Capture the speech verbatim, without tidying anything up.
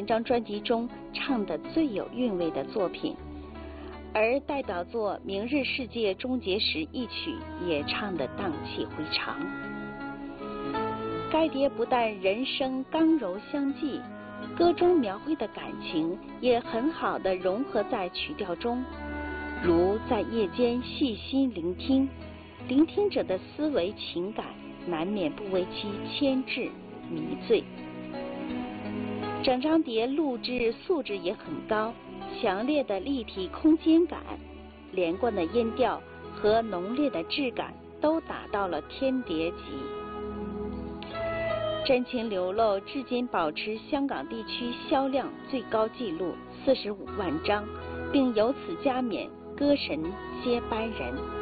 张专辑中唱得最有韵味的作品，而代表作《明日世界终结时》一曲也唱得荡气回肠。该碟不但人声刚柔相济，歌中描绘的感情也很好地融合在曲调中，如在夜间细心聆听，聆听者的思维情感难免不为其牵制迷醉。整张碟录制素质也很高，强烈的立体空间感、连贯的音调和浓烈的质感都达到了天碟级。真情流露至今保持香港地区销量最高纪录四十五万张，并由此加冕歌神接班人。